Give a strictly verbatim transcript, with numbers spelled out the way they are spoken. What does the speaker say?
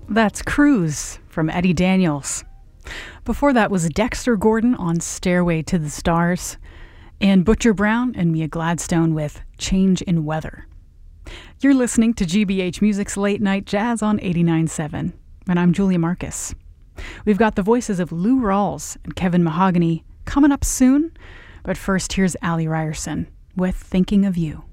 That's Cruise from Eddie Daniels. Before that was Dexter Gordon on Stairway to the Stars, and Butcher Brown and Mia Gladstone with Change in Weather. You're listening to G B H Music's Late Night Jazz on eighty-nine point seven, and I'm Julia Marcus. We've got the voices of Lou Rawls and Kevin Mahogany coming up soon, but first here's Allie Ryerson with Thinking of You.